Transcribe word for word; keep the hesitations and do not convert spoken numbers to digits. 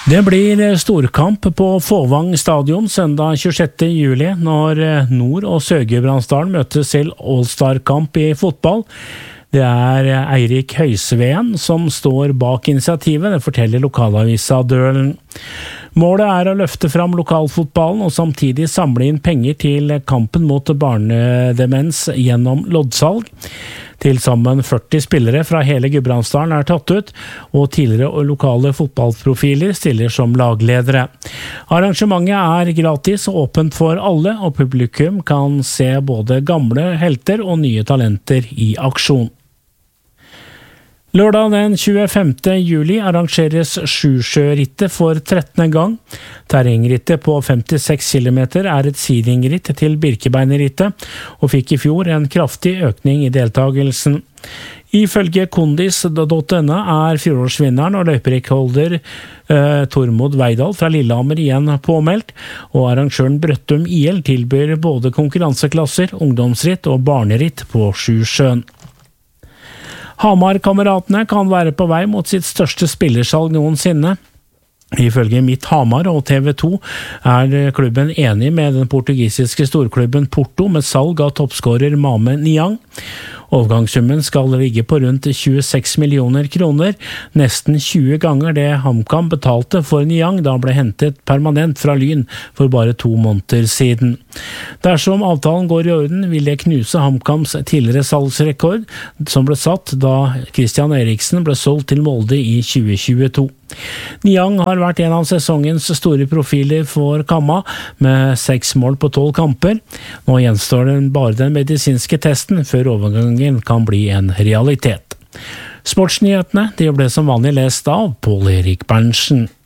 Det blir storkamp på Fåvang stadion søndag tjuesjette juli når Nord- og Sør-Gudbrandsdalen møtes til All-Star-kamp i fotball. Det er Eirik Høysveen som står bak initiativet, det forteller lokalavisa Dølen. Målet er å løfte fram lokalfotballen og samtidig samle inn penger til kampen mot barnedemens gjennom loddsalg. Til sammen førti spillere fra hele Gudbrandsdalen er tatt ut, og tidligere og lokale fotballprofiler stiller som lagledere. Arrangementet er gratis og åpent for alle, og publikum kan se både gamle helter og nye talenter i aksjon. Lørdag den tjuefemte juli arrangeres Sjusjørittet for trettende gang. Terrengrittet på femtiseks kilometer er et sidingritt til Birkebeinerrittet, og fikk i fjor en kraftig økning i deltagelsen. Ifølge kondis punktum no er fjorårsvinneren og løyperekkeholder eh, Tormod Veidal fra Lillehammer igjen påmeldt, og arrangøren Brøttum I L tilbyr både konkurranseklasser, ungdomsritt og barneritt på Sjusjøen. Hamar-kameratene kan være på vei mot sitt største spillersalg noensinne. Ifølge Mitt Hamar og T V to er klubben enig med den portugisiske storklubben Porto med salg av toppskårer Mame Niang. Overgangssummen skal ligge på rundt tjueseks millioner kroner, nesten tjue ganger det HamKam betalte for Niang da han ble hentet permanent fra Lyn for bare to måneder siden. Dersom avtalen går i orden, vil det knuse HamKams tidligere salgsrekord, som ble satt da Christian Eriksen ble solgt til Molde i tjue tjueto. Niang har vært en av sesongens store profiler for Kamma, med seks mål på tolv kamper. Nå gjenstår den bare den medisinske testen før overgangen kan bli en realitet. Sportsnyhetene de ble som vanlig lest av Pål Erik Berntsen.